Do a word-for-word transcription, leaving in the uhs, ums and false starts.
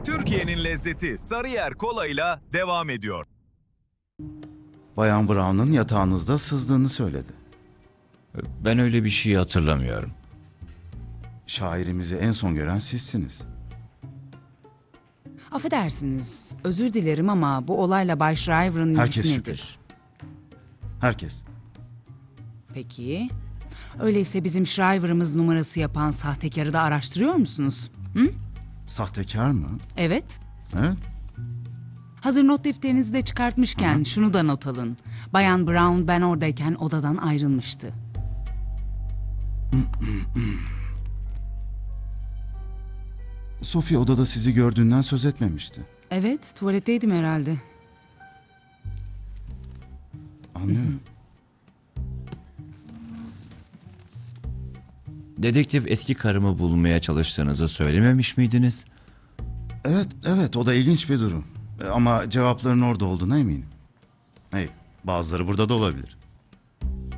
Türkiye'nin lezzeti Sarıyer Kola'yla devam ediyor. Bayan Brown'un yatağınızda sızdığını söyledi. Ben öyle bir şey hatırlamıyorum. Şairimizi en son gören sizsiniz. Affedersiniz, özür dilerim ama bu olayla Bay Shriver'ın Herkes ilgisi şüpheli. nedir? Herkes. Peki, öyleyse bizim Shriver'ımız numarası yapan sahtekarı da araştırıyor musunuz? Hı? Sahtekar mı? Evet. Evet. Hazır not defterinizi de çıkartmışken şunu da not alın. Bayan Brown ben oradayken odadan ayrılmıştı. Sophie odada sizi gördüğünden söz etmemişti. Evet, tuvaletteydim herhalde. Anlıyorum. Dedektif eski karımı bulmaya çalıştığınızı söylememiş miydiniz? Evet, evet o da ilginç bir durum. E, Ama cevapların orada olduğuna eminim. Hey, bazıları burada da olabilir.